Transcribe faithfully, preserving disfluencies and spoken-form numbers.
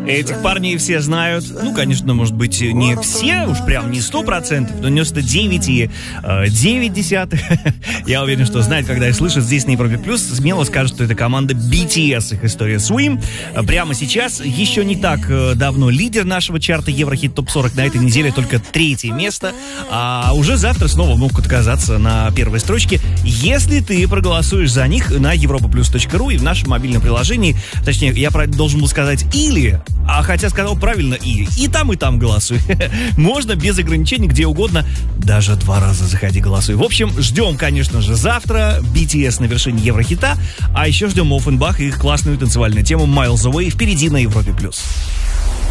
Этих парней все знают. Ну, конечно, может быть, не все, уж прям не сто процентов, но девяносто девять и девять десятых. Я уверен, что знает, когда их слышат здесь на Европе Плюс, смело скажут, что это команда би ти эс, их история Swim. Прямо сейчас, еще не так давно, лидер нашего чарта Еврохит топ сорок, на этой неделе только третье место, а уже завтра снова могут оказаться на первой строчке, если ты проголосуешь за них на европа плюс точка ру и в нашем мобильном приложении. Точнее, я должен был сказать или, а хотя сказал правильно и. И там, и там голосуй. Можно без ограничений, где угодно, даже два раза заходи, голосуй. В общем, ждем, конечно же, завтра би ти эс на вершине Еврохита, а еще ждем Оффенбах и их классную танцевальную тему Miles Away впереди на Европе+.